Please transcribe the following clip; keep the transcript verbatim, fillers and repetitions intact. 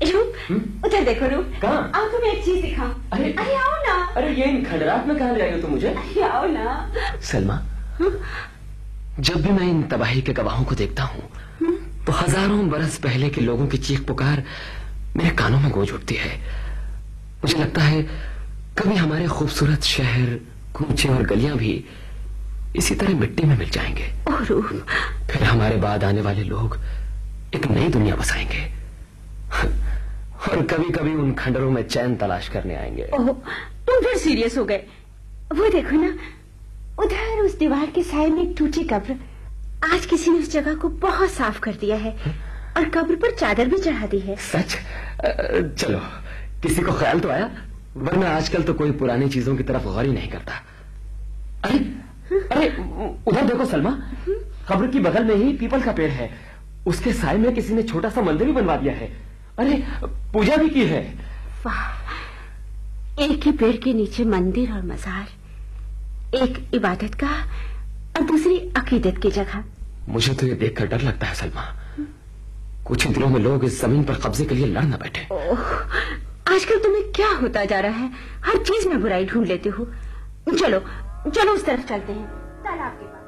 रूप, उधर देखो रूप। कहाँ? आओ तुम्हें एक चीज दिखाऊं। अरे अरे आओ ना। अरे ये इन खंडरात में कहाँ ले आई हो तुम मुझे? अरे आओ ना। सलमा, जब भी मैं इन तबाही के गवाहों को देखता हूँ तो हजारों बरस पहले के लोगों की चीख पुकार मेरे कानों में गूंज उठती है। मुझे लगता है कभी हमारे खूबसूरत शहर, कूचे और गलियां भी इसी तरह मिट्टी में मिल जाएंगे। और फिर हमारे बाद आने वाले लोग एक नई दुनिया बसाएंगे और कभी कभी उन खंडरों में चैन तलाश करने आएंगे। ओह, तुम फिर सीरियस हो गए। वो देखो ना, उधर उस दीवार के साइड में एक टूटी कब्र। आज किसी ने उस जगह को बहुत साफ कर दिया है और कब्र पर चादर भी चढ़ा दी है। सच? चलो, किसी को ख्याल तो आया, वरना आजकल तो कोई पुरानी चीजों की तरफ गौर ही नहीं करता। अरे अरे उधर देखो सलमा, कब्र की बगल में ही पीपल का पेड़ है। उसके साए में किसी ने छोटा सा मंदिर भी बनवा दिया है। अरे पूजा भी की है। वाह, एक ही पेड़ के नीचे मंदिर और मजार, एक इबादत का और दूसरी अकीदत की जगह। मुझे तो ये देखकर डर लगता है सलमा, कुछ दिनों में लोग इस जमीन पर कब्जे के लिए लड़ न बैठे। ओह, आजकल तुम्हें क्या होता जा रहा है? हर चीज में बुराई ढूंढ लेते हो। चलो चलो उस तरफ चलते हैं, तालाब के पास।